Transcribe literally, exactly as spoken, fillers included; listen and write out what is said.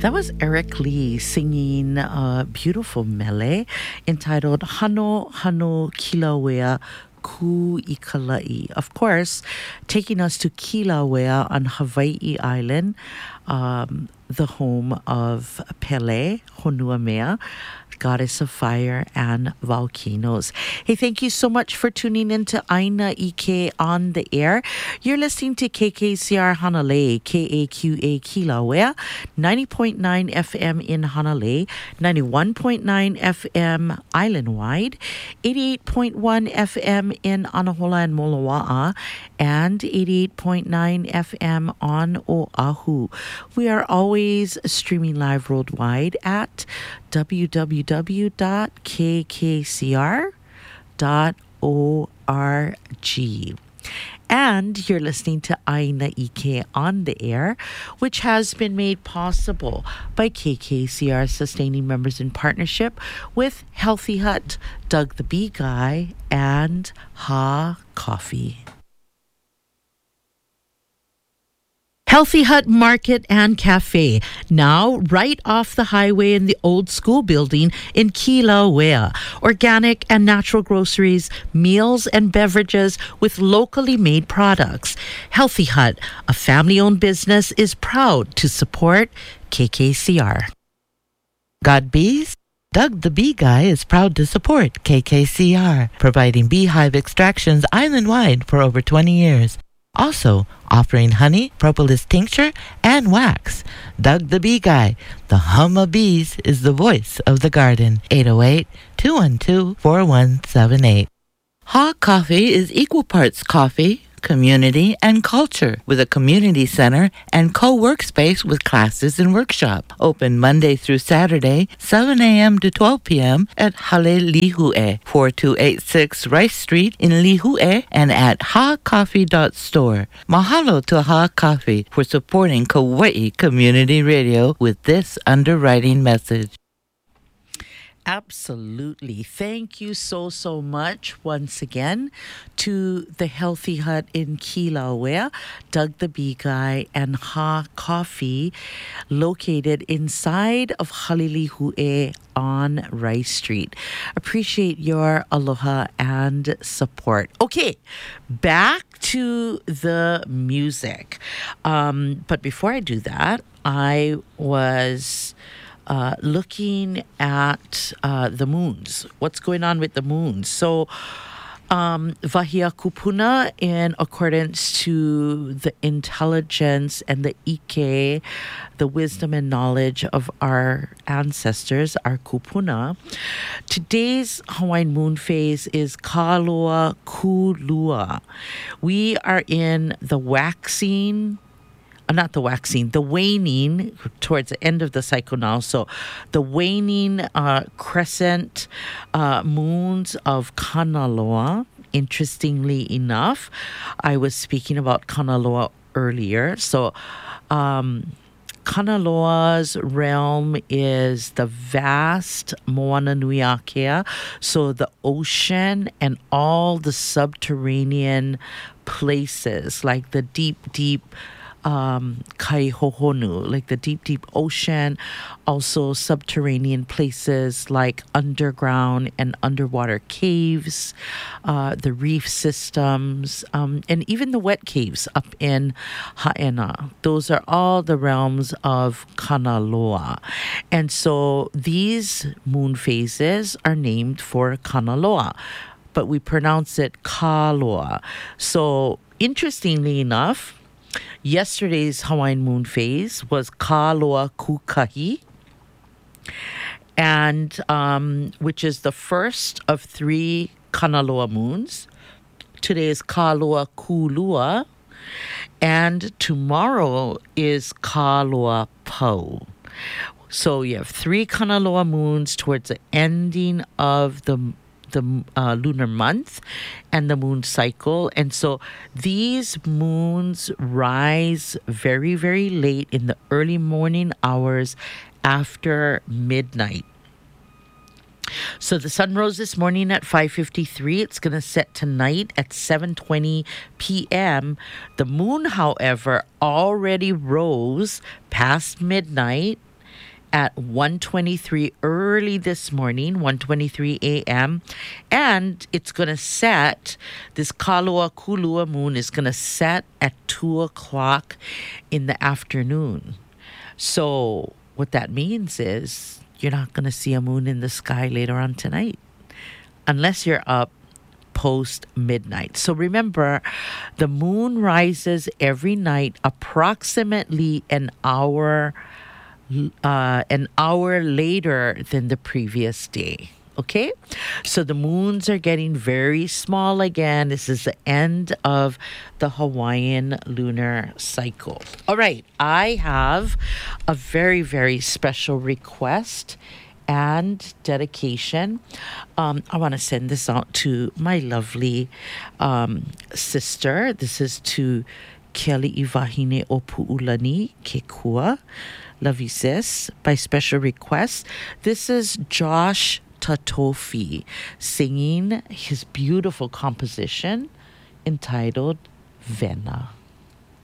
That was Eric Lee singing a beautiful mele entitled Hano Hano Kilauea Ku Ikalai. Of course, taking us to Kilauea on Hawaii Island, um, the home of Pele, Honuamea, goddess of fire and volcanoes. Hey, thank you so much for tuning in to Aina Ike on the air. You're listening to K K C R Hanalei, K A Q A Kilauea, ninety point nine F M in Hanalei, ninety-one point nine F M island-wide, eighty-eight point one F M in Anahola and Moloa'a, and eighty-eight point nine F M on Oahu. We are always streaming live worldwide at w w w dot k k c r dot org. And you're listening to Aina Ike on the air, which has been made possible by K K C R sustaining members in partnership with Healthy Hut, Doug the Bee Guy, and Ha Coffee. Healthy Hut Market and Cafe, now right off the highway in the old school building in Kilauea. Organic and natural groceries, meals and beverages with locally made products. Healthy Hut, a family-owned business, is proud to support K K C R. Got bees? Doug the Bee Guy is proud to support K K C R, providing beehive extractions island-wide for over twenty years. Also, offering honey, propolis tincture, and wax. Doug the Bee Guy, the hum of bees, is the voice of the garden. eight oh eight, two one two, four one seven eight. Ha Coffee is equal parts coffee, community, and culture, with a community center and co-workspace with classes and workshop. Open Monday through Saturday, seven a.m. to twelve p.m. at Halelihue, forty-two eighty-six Rice Street in Lihue, and at ha coffee dot store. Mahalo to Ha Coffee for supporting Kauai Community Radio with this underwriting message. Absolutely. Thank you so, so much once again to the Healthy Hut in Kilauea, Doug the Bee Guy, and Ha Coffee, located inside of Halilihue on Rice Street. Appreciate your aloha and support. Okay, back to the music. Um, but before I do that, I was... Uh, looking at uh, the moons, what's going on with the moons. So, um, Vahia Kupuna, in accordance to the intelligence and the Ike, the wisdom and knowledge of our ancestors, our Kupuna, today's Hawaiian moon phase is Kalua Kulua. We are in the waxing not the waxing, the waning towards the end of the cycle now. So the waning uh, crescent uh, moons of Kanaloa. Interestingly enough, I was speaking about Kanaloa earlier. So um, Kanaloa's realm is the vast Moana Nui Akea, so the ocean and all the subterranean places, like the deep, deep Um, Kaihohonu, like the deep, deep ocean, also subterranean places like underground and underwater caves, uh, the reef systems, um, and even the wet caves up in Haena. Those are all the realms of Kanaloa. And so these moon phases are named for Kanaloa, but we pronounce it Kaloa. So interestingly enough, yesterday's Hawaiian moon phase was Kaloa Kukahi, and um, which is the first of three Kanaloa moons. Today is Kaloa Kulua, and tomorrow is Kaloa Pau. So you have three Kanaloa moons towards the ending of the the uh, lunar month and the moon cycle. And so these moons rise very, very late in the early morning hours after midnight. So the sun rose this morning at five fifty-three. It's going to set tonight at seven twenty p.m. The moon, however, already rose past midnight at one twenty-three early this morning, one twenty-three a.m. And it's going to set, this Kalua Kulua moon is going to set at two o'clock in the afternoon. So what that means is you're not going to see a moon in the sky later on tonight unless you're up post midnight. So remember, the moon rises every night approximately an hour uh, an hour later than the previous day. Okay, so the moons are getting very small again. This is the end of the Hawaiian lunar cycle. All right, I have a very, very special request and dedication. Um, I want to send this out to my lovely um, sister. This is to Kelly Iwahine o Pu'ulani Kekua. Love you, sis. By special request, this is Josh Tatofi singing his beautiful composition entitled Vena.